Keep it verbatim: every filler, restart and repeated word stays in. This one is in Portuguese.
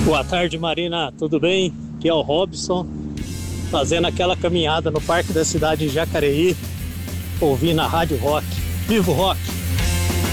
Boa tarde, Marina, tudo bem? Aqui é o Robson, fazendo aquela caminhada no Parque da Cidade de Jacareí, ouvindo a Rádio Rock. Viva o Rock!